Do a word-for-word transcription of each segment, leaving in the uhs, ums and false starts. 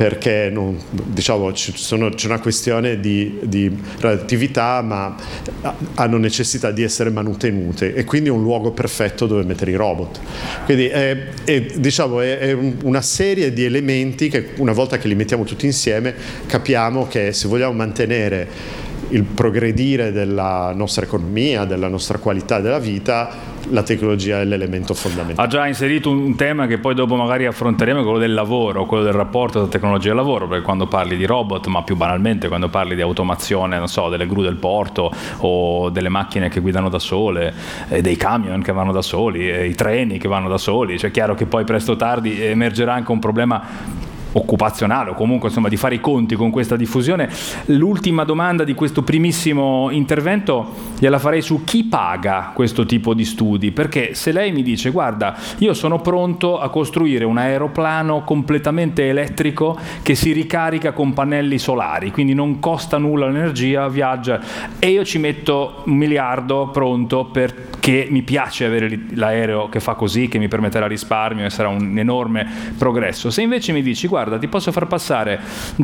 perché non, diciamo, ci sono, c'è una questione di, di relatività, ma hanno necessità di essere manutenute, e quindi è un luogo perfetto dove mettere i robot. Quindi è, è, diciamo, è, è una serie di elementi che, una volta che li mettiamo tutti insieme, capiamo che se vogliamo mantenere il progredire della nostra economia, della nostra qualità della vita, la tecnologia è l'elemento fondamentale. Ha già inserito un tema che poi dopo magari affronteremo, quello del lavoro, quello del rapporto tra tecnologia e lavoro, perché quando parli di robot, ma più banalmente quando parli di automazione, non so, delle gru del porto o delle macchine che guidano da sole, eh, dei camion che vanno da soli, eh, i treni che vanno da soli, cioè è chiaro che poi presto o tardi emergerà anche un problema occupazionale, o comunque insomma di fare i conti con questa diffusione. L'ultima domanda di questo primissimo intervento gliela farei su chi paga questo tipo di studi, perché se lei mi dice guarda, io sono pronto a costruire un aeroplano completamente elettrico che si ricarica con pannelli solari, quindi non costa nulla l'energia, viaggia, e io ci metto un miliardo pronto perché mi piace avere l'aereo che fa così, che mi permetterà risparmio e sarà un enorme progresso. Se invece mi dici guarda, ti posso far passare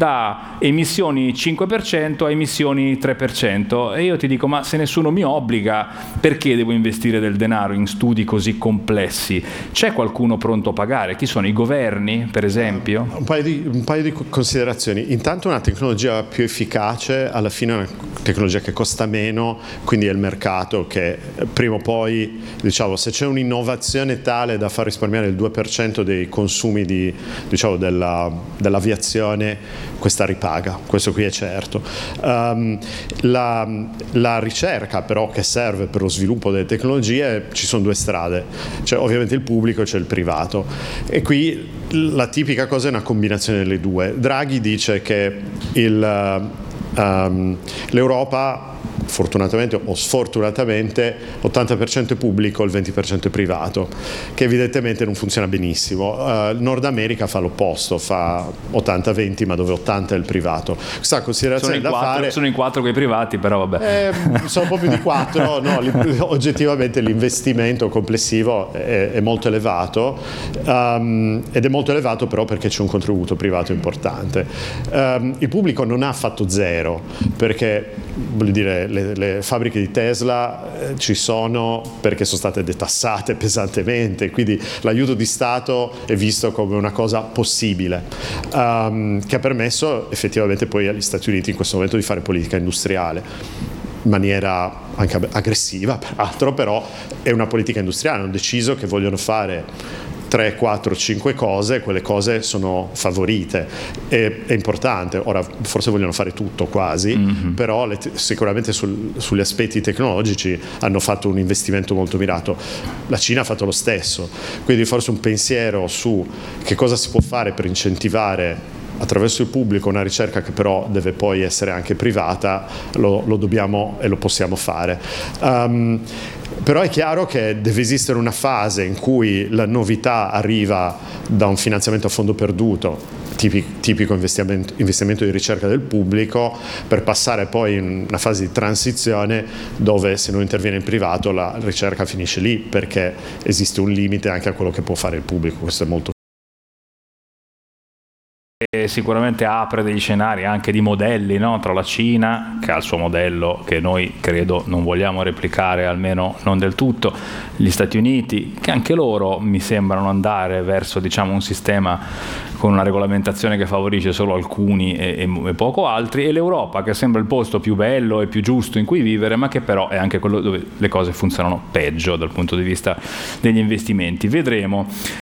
da emissioni cinque per cento a emissioni tre per cento, e io ti dico ma se nessuno mi obbliga, perché devo investire del denaro in studi così complessi? C'è qualcuno pronto a pagare? Chi sono i governi, per esempio? Un paio di, un paio di considerazioni. Intanto una tecnologia più efficace alla fine è una tecnologia che costa meno, quindi è il mercato che prima o poi, diciamo, se c'è un'innovazione tale da far risparmiare il due per cento dei consumi di, diciamo, della dell'aviazione, questa ripaga, questo qui è certo. Um, la, la ricerca però che serve per lo sviluppo delle tecnologie, ci sono due strade, c'è ovviamente il pubblico e c'è il privato, e qui la tipica cosa è una combinazione delle due. Draghi dice che il, um, l'Europa, fortunatamente o sfortunatamente, ottanta per cento è pubblico, il venti per cento è privato, che evidentemente non funziona benissimo. Uh, Nord America fa l'opposto, fa ottanta venti, ma dove ottanta è il privato. Questa considerazione sono da quattro, fare. Sono in quattro quei privati, però vabbè. Eh, sono un po' più di quattro, no, oggettivamente l'investimento complessivo è, è molto elevato, um, ed è molto elevato però perché c'è un contributo privato importante. Um, il pubblico non ha fatto zero, perché voglio dire, le, le fabbriche di Tesla eh, ci sono perché sono state detassate pesantemente, quindi l'aiuto di Stato è visto come una cosa possibile, um, che ha permesso effettivamente poi agli Stati Uniti in questo momento di fare politica industriale in maniera anche aggressiva, peraltro, però è una politica industriale, hanno deciso che vogliono fare tre, quattro, cinque cose, quelle cose sono favorite, è, è importante. Ora forse vogliono fare tutto quasi, mm-hmm. però le, sicuramente sul, sugli aspetti tecnologici hanno fatto un investimento molto mirato. La Cina ha fatto lo stesso, quindi forse un pensiero su che cosa si può fare per incentivare attraverso il pubblico una ricerca che però deve poi essere anche privata, lo, lo dobbiamo e lo possiamo fare. Um, Però è chiaro che deve esistere una fase in cui la novità arriva da un finanziamento a fondo perduto, tipico investimento, investimento di ricerca del pubblico, per passare poi in una fase di transizione dove se non interviene il privato la ricerca finisce lì, perché esiste un limite anche a quello che può fare il pubblico. Questo è molto E sicuramente apre degli scenari anche di modelli, no? Tra la Cina, che ha il suo modello che noi credo non vogliamo replicare, almeno non del tutto, gli Stati Uniti, che anche loro mi sembrano andare verso, diciamo, un sistema con una regolamentazione che favorisce solo alcuni e, e, e poco altri, e l'Europa, che sembra il posto più bello e più giusto in cui vivere, ma che però è anche quello dove le cose funzionano peggio dal punto di vista degli investimenti. Vedremo.